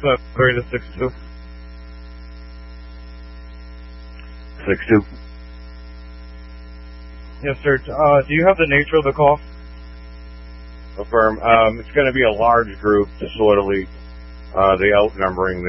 Very to 6-2. 6-2. Yes, sir. Do you have the nature of the call? Affirm. It's going to be a large group, disorderly. The outnumbering